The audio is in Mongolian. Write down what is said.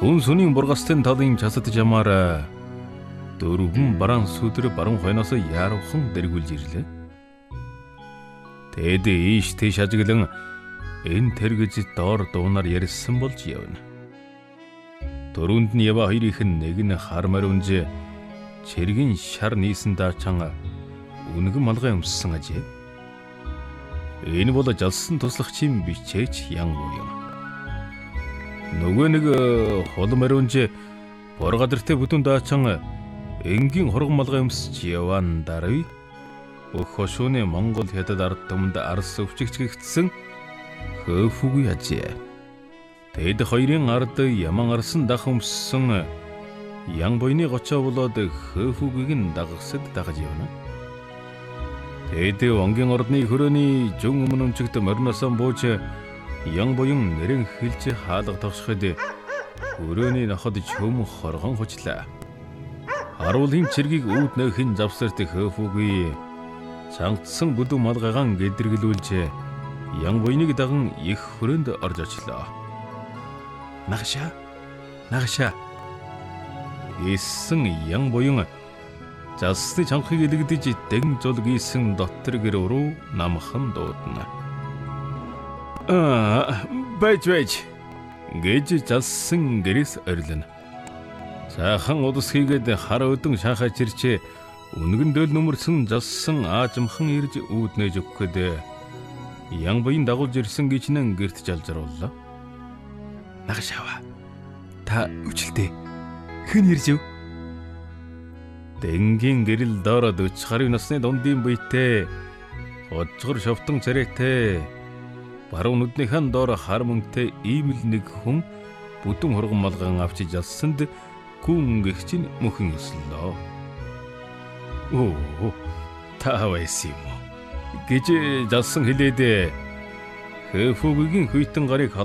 Хүн сүнийн бургастын талын часад жамаараа дөрвөн бараан сүдэр баруун хойноос яаруухан дэргүүлж ирлээ. Тэд ийш тийш ажиглан энэ тэргэж доор дуунаар ярьсан болж явна. Дөрөнд нь ява хоёрын нэг нь хар мариунж чиргийн шар нийсэн даачан үнэгэн малгай өмссөн ажээ. Энэ бол жалсан туслагчийн бичээч ян буян. Нөгөө нэг хол мариунж боргадартай бүдүүн даачан энгийн хоргон малгай өмсч яван даруй өх хошууны Монгол хятад ард түмэнд арс өвчгч гэгдсэн хөөфүгүй ажээ. Тэд хоёрын ард яман арсан дах өмссөн ян буйны гочоо болоод хөөфүгүйг нь дагагсад дагаж явна. Тэд онгийн ордны хөрөөний жун өмнө өмчгд морноосоо бууж ян буян нэрэн хэлж хаалга тогшоход хөрөөний ноход чөм хоргон хучлаа. Харуулын чиргийг үүд нөхөн завсарт хөөфүгүй цангадсан бүдүү малгайгаан гэдэргэлүүлж ян буйныг даган их хөрөөнд орж очлоо. Нагаша. Исэн ян буян засны чанхыг илэгдэж дэн зул гийсэн дотор гэр рүү намхан дуудана. Байж гэж залсан гэрээс орилно. Цаахан удас хийгээд хар өдөн шахаа чирчээ үнэгэн дөөл нүмерсэн залсан аажмхан ирж үүднэж өгөхөд ян буян дагуулж ирсэн гिचнэн гэрт жалжрууллаа. Нагашаава. Та өвчлөлтэй. Хэн ирж өв? Дэнгийн гэрэл доороо 40 гаруй насны дундын биетэй одцгор шовтон царайтай баруун нүднийхэн доор хар мөнгөтэй ийм л нэг хүн бүдүүн хоргон малган авчиж алсанд гүн гихчин мөхөн өслөө. Та байсан юм уу? Гэж залсан хэлээд хөөфүгийн хүйтэн гарыг